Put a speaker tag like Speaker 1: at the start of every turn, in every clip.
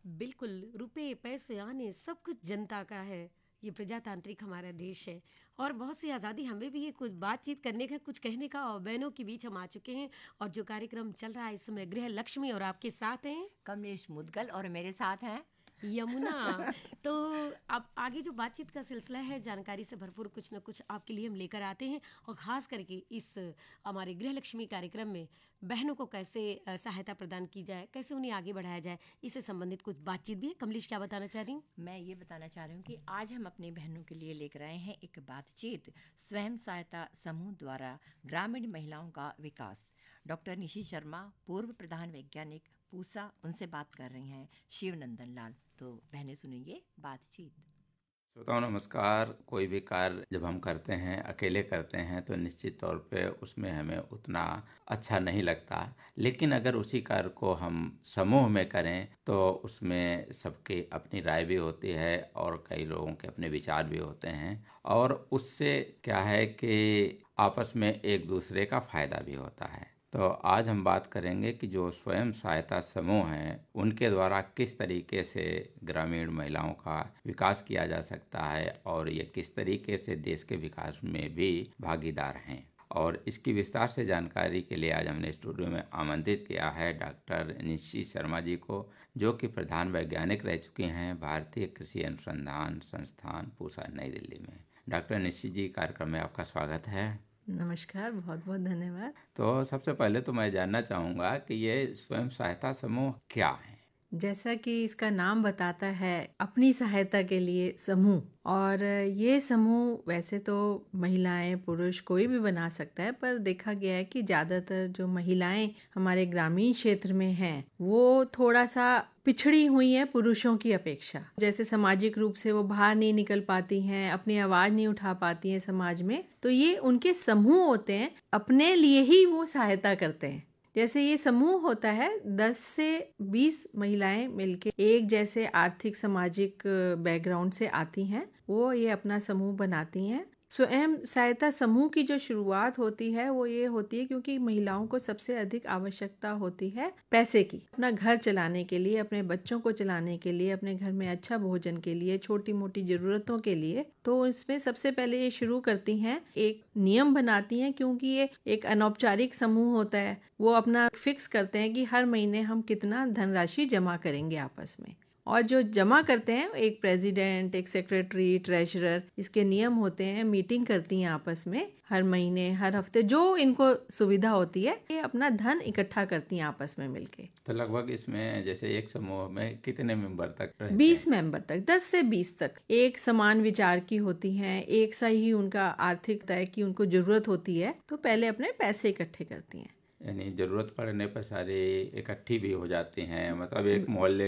Speaker 1: बिल्कुल, रुपए, पैसे आने सब कुछ जनता का है। ये प्रजातांत्रिक हमारा देश है और बहुत सी आज़ादी हमें भी है कुछ बातचीत करने का, कुछ कहने का और बहनों के बीच हम आ चुके हैं और जो कार्यक्रम चल रहा है इस समय गृह लक्ष्मी और आपके साथ हैं
Speaker 2: कमलेश मुदगल और मेरे साथ हैं
Speaker 1: यमुना। तो अब आगे जो बातचीत का सिलसिला है जानकारी से भरपूर कुछ न कुछ आपके लिए हम लेकर आते हैं और ख़ास करके इस हमारे गृह लक्ष्मी कार्यक्रम में बहनों को कैसे सहायता प्रदान की जाए, कैसे उन्हें आगे बढ़ाया जाए, इससे संबंधित कुछ बातचीत भी है। कमलेश क्या बताना चाह रही हूँ?
Speaker 2: मैं ये बताना चाह रही हूँ कि आज हम अपनी बहनों के लिए लेकर आए हैं एक बातचीत स्वयं सहायता समूह द्वारा ग्रामीण महिलाओं का विकास। डॉक्टर निशी शर्मा, पूर्व प्रधान वैज्ञानिक पूसा, उनसे बात कर रही हैं शिवनंदन लाल। तो बहनें सुनेंगे बातचीत।
Speaker 3: श्रोताओं नमस्कार। कोई भी कार्य जब हम करते हैं, अकेले करते हैं, तो निश्चित तौर पे उसमें हमें उतना अच्छा नहीं लगता। लेकिन अगर उसी कार्य को हम समूह में करें तो उसमें सबकी अपनी राय भी होती है और कई लोगों के अपने विचार भी होते हैं और उससे क्या है कि आपस में एक दूसरे का फायदा भी होता है। तो आज हम बात करेंगे कि जो स्वयं सहायता समूह हैं उनके द्वारा किस तरीके से ग्रामीण महिलाओं का विकास किया जा सकता है और ये किस तरीके से देश के विकास में भी भागीदार हैं। और इसकी विस्तार से जानकारी के लिए आज हमने स्टूडियो में आमंत्रित किया है डॉक्टर निशी शर्मा जी को, जो कि प्रधान वैज्ञानिक रह चुके हैं भारतीय कृषि अनुसंधान संस्थान पूसा, नई दिल्ली में। डॉक्टर निशी जी, कार्यक्रम में आपका स्वागत है।
Speaker 4: नमस्कार, बहुत बहुत धन्यवाद।
Speaker 3: तो सबसे पहले तो मैं जानना चाहूँगा कि ये स्वयं सहायता समूह क्या है?
Speaker 4: जैसा कि इसका नाम बताता है, अपनी सहायता के लिए समूह। और ये समूह वैसे तो महिलाएं पुरुष कोई भी बना सकता है, पर देखा गया है कि ज़्यादातर जो महिलाएं हमारे ग्रामीण क्षेत्र में हैं वो थोड़ा सा पिछड़ी हुई हैं पुरुषों की अपेक्षा। जैसे सामाजिक रूप से वो बाहर नहीं निकल पाती हैं, अपनी आवाज़ नहीं उठा पाती हैं समाज में, तो ये उनके समूह होते हैं, अपने लिए ही वो सहायता करते हैं। जैसे ये समूह होता है 10 से 20 महिलाएं मिलके एक जैसे आर्थिक सामाजिक बैकग्राउंड से आती हैं, वो ये अपना समूह बनाती हैं। स्वयं सहायता समूह की जो शुरुआत होती है वो ये होती है क्योंकि महिलाओं को सबसे अधिक आवश्यकता होती है पैसे की, अपना घर चलाने के लिए, अपने बच्चों को चलाने के लिए, अपने घर में अच्छा भोजन के लिए, छोटी मोटी जरूरतों के लिए। तो इसमें सबसे पहले ये शुरू करती हैं, एक नियम बनाती हैं, क्योंकि ये एक अनौपचारिक समूह होता है। वो अपना फिक्स करते हैं कि हर महीने हम कितना धनराशि जमा करेंगे आपस में, और जो जमा करते हैं एक प्रेसिडेंट, एक सेक्रेटरी, ट्रेजरर, इसके नियम होते हैं। मीटिंग करती हैं आपस में हर महीने, हर हफ्ते, जो इनको सुविधा होती है, ये अपना धन इकट्ठा करती हैं आपस में मिलके।
Speaker 3: तो लगभग इसमें जैसे एक समूह में कितने मेंबर तक रहते हैं?
Speaker 4: 20 मेंबर तक, 10 से 20 तक। एक समान विचार की होती हैं, एक सा ही उनका आर्थिक तय की उनको जरूरत होती है, तो पहले अपने पैसे इकट्ठे करती हैं।
Speaker 3: यानी जरूरत पड़ने पर सारे इकट्ठी भी हो जाती हैं, मतलब एक मोहल्ले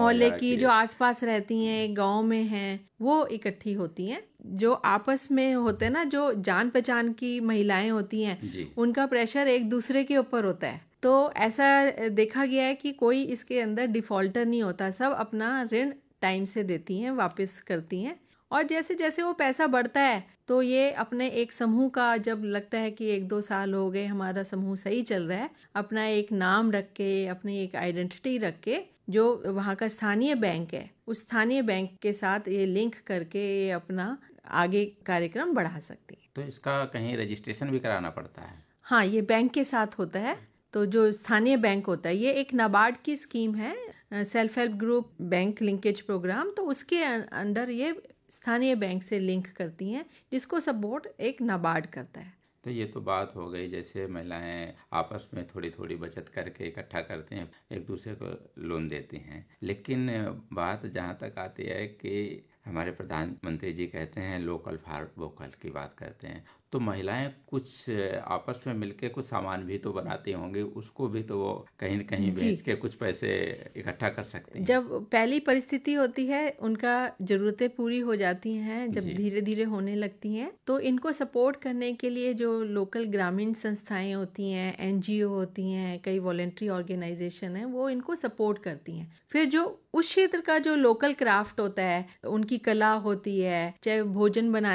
Speaker 4: की जो आसपास रहती हैं, एक गांव में हैं, वो इकट्ठी होती हैं। जो आपस में होते हैं ना, जो जान पहचान की महिलाएं होती हैं, उनका प्रेशर एक दूसरे के ऊपर होता है। तो ऐसा देखा गया है कि कोई इसके अंदर डिफॉल्टर नहीं होता, सब अपना ऋण टाइम से देती हैं, वापस करती हैं। और जैसे जैसे वो पैसा बढ़ता है तो ये अपने एक समूह का, जब लगता है कि 1-2 साल हो गए हमारा समूह सही चल रहा है, अपना एक नाम रख के, अपनी एक आइडेंटिटी रख के, जो वहाँ का स्थानीय बैंक है, उस स्थानीय बैंक के साथ ये लिंक करके ये अपना आगे कार्यक्रम बढ़ा सकती है।
Speaker 3: तो इसका कहीं रजिस्ट्रेशन भी कराना पड़ता है?
Speaker 4: हाँ, ये बैंक के साथ होता है। तो जो स्थानीय बैंक होता है, ये एक नाबार्ड की स्कीम है, self help group bank linkage programme, तो उसके अंडर ये स्थानीय बैंक से लिंक करती हैं, जिसको सपोर्ट एक नाबार्ड करता है।
Speaker 3: तो ये तो बात हो गई, जैसे महिलाएं आपस में थोड़ी थोड़ी बचत करके इकट्ठा करते हैं, एक दूसरे को लोन देती हैं। लेकिन बात जहाँ तक आती है कि हमारे प्रधानमंत्री जी कहते हैं लोकल फॉर वोकल की बात करते हैं, तो महिलाएं कुछ आपस में मिलके कुछ सामान भी तो बनाती होंगी, उसको भी तो वो कहीं न कहीं बेच के कुछ पैसे इकट्ठा कर सकती हैं।
Speaker 4: जब पहली परिस्थिति होती है, उनका जरूरतें पूरी हो जाती हैं, जब धीरे धीरे होने लगती हैं, तो इनको सपोर्ट करने के लिए जो लोकल ग्रामीण संस्थाएं होती हैं, NGO होती हैं, कई वॉलेंट्री ऑर्गेनाइजेशन हैं, वो इनको सपोर्ट करती हैं। फिर जो उस क्षेत्र का जो लोकल क्राफ्ट होता है, उनकी कला होती है, चाहे भोजन बनाने